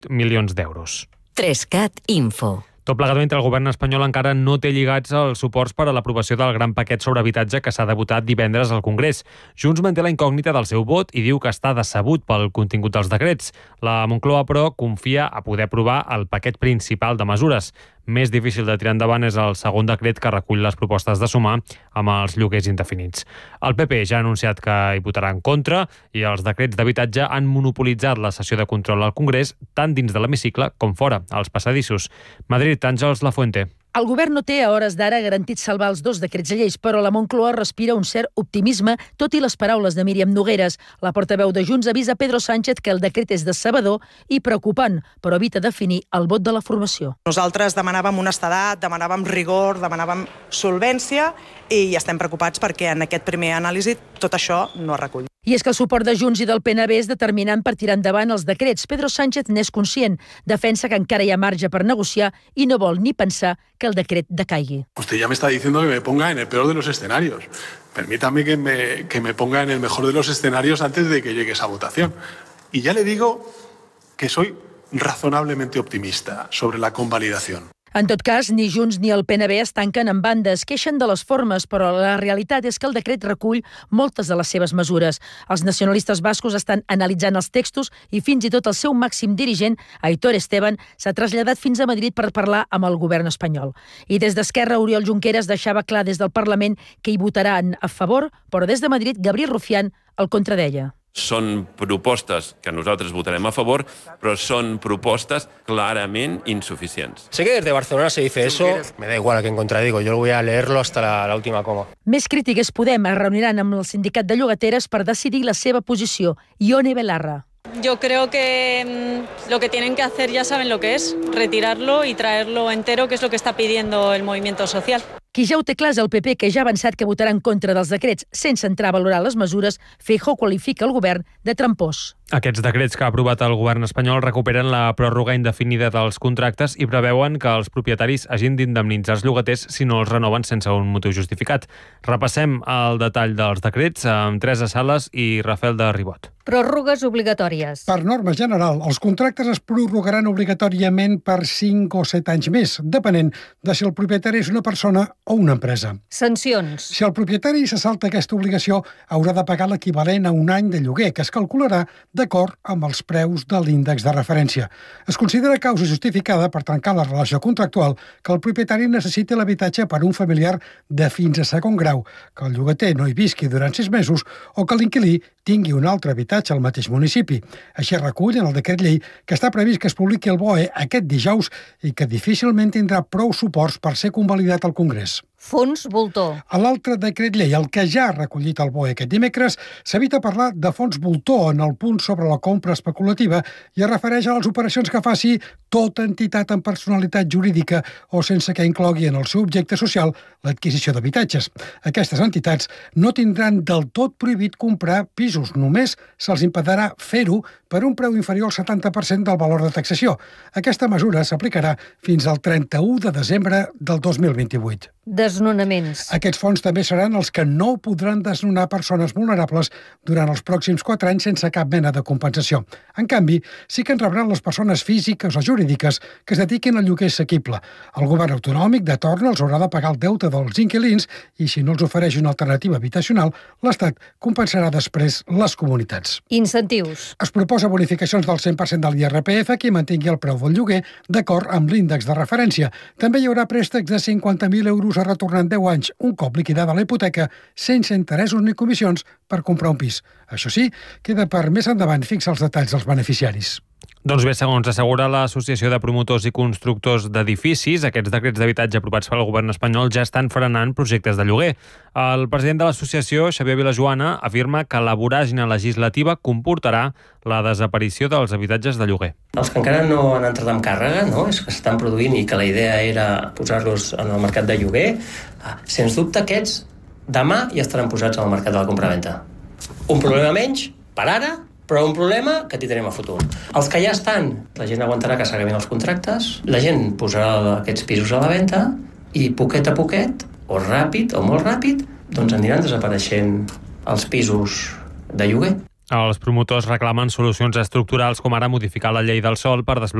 milions d'euros. 3CAT Info. Tot plegat mentre el govern espanyol encara no té lligats els suports per a l'aprovació del gran paquet sobre habitatge que s'ha de votar divendres al Congrés. Junts manté la incògnita del seu vot i diu que està decebut pel contingut dels decrets. La Moncloa, però, confia a poder aprovar el paquet principal de mesures. Més difícil de tirar endavant és el segon decret que recull les propostes de sumar amb els lloguers indefinits. El PP ja ha anunciat que hi votarà en contra i els decrets d'habitatge han monopolitzat la sessió de control al Congrés tant dins de l'hemicicle com fora, als passadissos. Madrid, Àngels Lafuente. El govern no té a hores d'ara garantit salvar els 2 decrets lleis, però la Moncloa respira un cert optimisme, tot i les paraules de Míriam Nogueras. La portaveu de Junts avisa Pedro Sánchez que el decret és decebedor i preocupant, però evita definir el vot de la formació. Nosaltres demanàvem honestedat, demanàvem rigor, demanàvem solvència i estem preocupats perquè en aquest primer anàlisi tot això no es recull. I és que el suport de Junts i del PNB és determinant per tirar endavant els decrets. Pedro Sánchez n'és conscient, defensa que encara hi ha marge per negociar i no vol ni pensar que el decret decaigui. Usted ya me está diciendo que me ponga en el peor de los escenarios. Permítame que me ponga en el mejor de los escenarios antes de que llegue esa votación. Y ya le digo que soy razonablemente optimista sobre la convalidación. En tot cas, ni Junts ni el PNB es tanquen en bandes, queixen de les formes, però la realitat és que el decret recull moltes de les seves mesures. Els nacionalistes bascos estan analitzant els textos i fins i tot el seu màxim dirigent, Aitor Esteban, s'ha traslladat fins a Madrid per parlar amb el govern espanyol. I des d'Esquerra, Oriol Junqueras deixava clar des del Parlament que hi votaran a favor, però des de Madrid, Gabriel Rufián el contradeia. Són propostes que nosaltres votarem a favor, però són propostes clarament insuficients. Sé que desde Barcelona se dice eso, me da igual a quién contradigo, yo voy a leerlo hasta la última coma. Més crític és Podem, es reuniran amb el sindicat de llogateres per decidir la seva posició. Ione Belarra. Yo creo que lo que tienen que hacer ya saben lo que es, retirarlo y traerlo entero, que es lo que está pidiendo el movimiento social. Qui ja ho té clar és el PP, que ja ha avançat que votarà en contra dels decrets. Sense entrar a valorar les mesures, Feijóo qualifica el govern de trampós. Aquests decrets que ha aprovat el govern espanyol recuperen la pròrroga indefinida dels contractes i preveuen que els propietaris hagin d'indemnitzar els llogaters si no els renoven sense un motiu justificat. Repassem el detall dels decrets amb Teresa Sales i Rafael de Ribot. Pròrrogues obligatòries. Per norma general, els contractes es prorrogaran obligatòriament per 5 o 7 anys més, depenent de si el propietari és una persona o una empresa. Sancions. Si el propietari se salta aquesta obligació, haurà de pagar l'equivalent a un any de lloguer, que es calcularà d'acord amb els preus de l'índex de referència. Es considera causa justificada per trencar la relació contractual que el propietari necessiti l'habitatge per un familiar de fins a segon grau, que el llogater no hi visqui durant 6 mesos o que l'inquilí tingui un altre habitatge al mateix municipi. Així es recull en el decret llei que està previst que es publiqui el BOE aquest dijous i que difícilment tindrà prou suports per ser convalidat al Congrés. Fons voltor. A l'altre decret llei, el que ja ha recollit el BOE aquest dimecres, s'evita parlar de fons voltor en el punt sobre la compra especulativa i es refereix a les operacions que faci tota entitat amb personalitat jurídica o sense que inclogui en el seu objecte social l'adquisició d'habitatges. Aquestes entitats no tindran del tot prohibit comprar pisos, només se'ls impedirà fer-ho per un preu inferior al 70% del valor de taxació. Aquesta mesura s'aplicarà fins al 31 de desembre del 2028. Desnonaments. Aquests fons també seran els que no podran desnonar persones vulnerables durant els pròxims 4 anys sense cap mena de compensació. En canvi, sí que en rebran les persones físiques o jurídiques que es dediquin al lloguer assequible. El govern autonòmic de torn els haurà de pagar el deute dels inquilins i, si no els ofereix una alternativa habitacional, l'Estat compensarà després les comunitats. Incentius. Es proposa bonificacions del 100% de l'IRPF que mantingui el preu del lloguer d'acord amb l'índex de referència. També hi haurà préstecs de 50.000 euros a retornar en 10 anys, un cop liquidada la hipoteca, sense interessos ni comissions per comprar un pis. Això sí, queda per més endavant fixar els detalls dels beneficiaris. Doncs bé, segons assegura l'Associació de Promotors i Constructors d'Edificis, aquests decrets d'habitatge aprovats pel govern espanyol ja estan frenant projectes de lloguer. El president de l'associació, Xavier Vilajoana, afirma que la voràgine legislativa comportarà la desaparició dels habitatges de lloguer. Els que encara no han entrat en càrrega, és que s'estan produint i que la idea era posar-los en el mercat de lloguer, sens dubte aquests demà ja estaran posats al mercat de la compravenda. Un problema menys, per ara, però un problema que tindrem a futur. Els que ja estan, la gent aguantarà que s'acabin els contractes, la gent posarà aquests pisos a la venda i poquet a poquet, o ràpid o molt ràpid, doncs aniran desapareixent els pisos de lloguer. Els promotors reclamen solucions estructurals com ara modificar la llei del sòl per desbloquejar